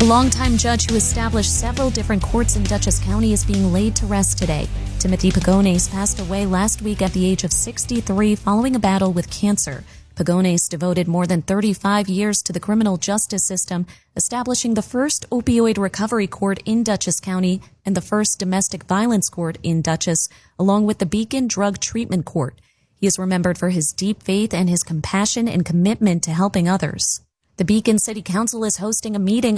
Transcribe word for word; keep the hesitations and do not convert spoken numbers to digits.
A longtime judge who established several different courts in Dutchess County is being laid to rest today. Timothy Pagones passed away last week at the age of sixty-three following a battle with cancer. Pagones devoted more than thirty-five years to the criminal justice system, establishing the first opioid recovery court in Dutchess County and the first domestic violence court in Dutchess, along with the Beacon Drug Treatment Court. He is remembered for his deep faith and his compassion and commitment to helping others. The Beacon City Council is hosting a meeting